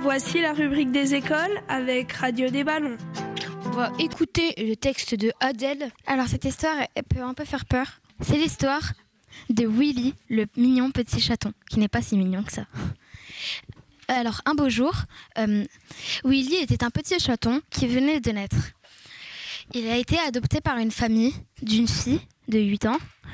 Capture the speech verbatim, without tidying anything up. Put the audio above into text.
Voici la rubrique des écoles avec Radio des Ballons. On va écouter le texte de Adèle. Alors cette histoire, elle peut un peu faire peur. C'est l'histoire de Willy, le mignon petit chaton, qui n'est pas si mignon que ça. Alors un beau jour, euh, Willy était un petit chaton qui venait de naître. Il a été adopté par une famille d'une fille de huit ans.